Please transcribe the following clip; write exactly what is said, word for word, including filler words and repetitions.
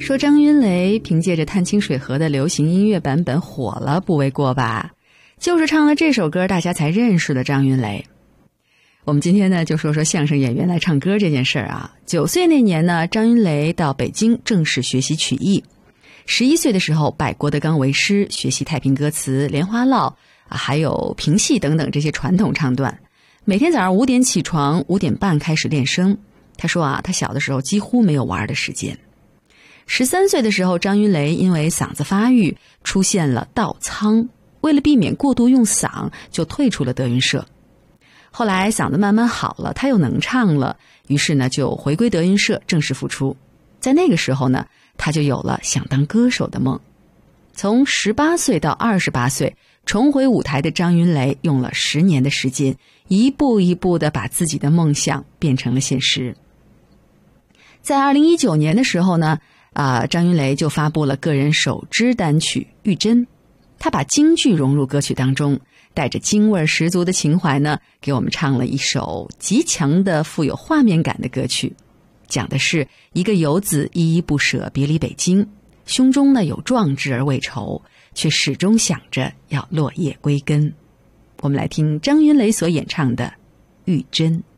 说张云雷凭借着《探清水河》的流行音乐版本火了，不为过吧？就是唱了这首歌，大家才认识了张云雷。我们今天呢，就说说相声演员来唱歌这件事儿啊。九岁那年呢，张云雷到北京正式学习曲艺。十一岁的时候，拜郭德纲为师，学习太平歌词、莲花落啊，还有评戏等等这些传统唱段。每天早上五点起床，五点半开始练声。他说啊，他小的时候几乎没有玩的时间。十三岁的时候，张云雷因为嗓子发育出现了倒仓，为了避免过度用嗓，就退出了德云社。后来嗓子慢慢好了，他又能唱了，于是呢就回归德云社正式复出。在那个时候呢，他就有了想当歌手的梦。从十八岁到二十八岁，重回舞台的张云雷用了十年的时间，一步一步地把自己的梦想变成了现实。在二零一九年的时候呢，啊，张云雷就发布了个人首支单曲《玉珍》，他把京剧融入歌曲当中，带着京味十足的情怀呢，给我们唱了一首极强的富有画面感的歌曲，讲的是一个游子依依不舍别离北京，胸中呢有壮志而未酬，却始终想着要落叶归根。我们来听张云雷所演唱的《玉珍》。